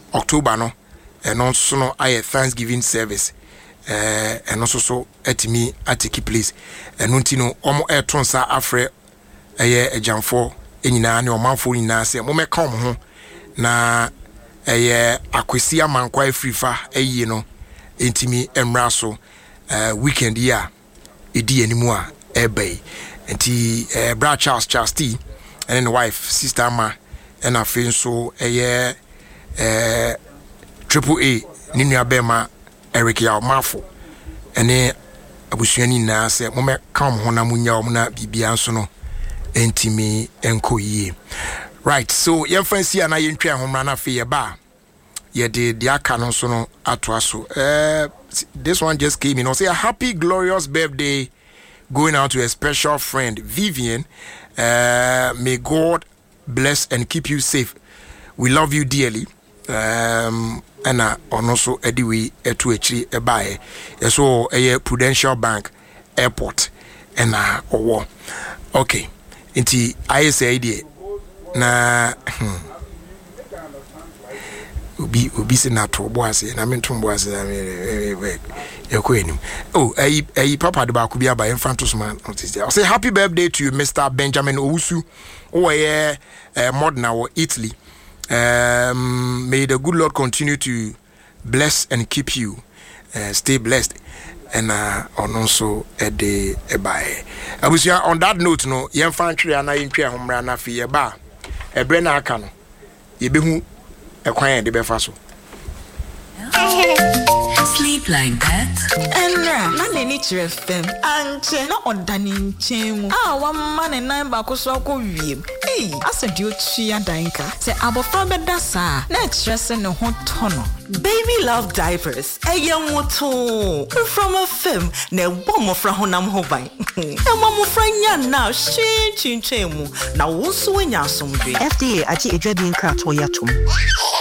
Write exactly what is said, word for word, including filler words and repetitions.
October no and also no I Thanksgiving service eh and also so etimi atiki place and untino omo etonsa afre eye ejamfo enyina ne omanfo nyina se mo meka omo ho na eye akwesi amankwa afrifa eye no entimi emra so eh weekend ya edi animu a ebay enti eh bra Charles Charles T and the wife sister ma and afen so eye eh Triple A ninu abema Eric Yao Mafo ene abusuani na se mo me kam ho na munya o na bibia nso no entimi enko yie. Right, so ye fancy ana ye ntwa ho na fe ye ba ye de de aka no so no ato aso. Uh, this one just came in. You know, say a happy glorious birthday going out to a special friend Vivian. Uh, may God bless and keep you safe. We love you dearly. Um and uh, also ediwe etu echi ebae so a Prudential Bank Airport and uh owo okay inti I say idea na obi obi se na to boase na mentum boase na me ekoenim oh ayi ayi papa de ba ku bia ba infantos man I say happy birthday to you Mister Benjamin Owusu o ye modern or Italy. Um, may the good Lord continue to bless and keep you. Uh, stay blessed. And uh, also at the ebae. I was here on that note, no, young fancy and I in Pia Homrana for your bar. A Brenna Cano. You be who a quiet the befaso. Sleep like that. And now, I need to F M. And not on Danny Chim. Ah, one man and nine backos walk with him. Hey, I said you three and Danka. Say, Abo Faber Dassa. Let's dress in a hot tunnel. Baby love diapers. A young moto. From a film. Ne bomb of Rahonam Hobai. A mamma friend now. She chin chemu. Now, what's when you're some F D A, I see a dreading cat or yatum.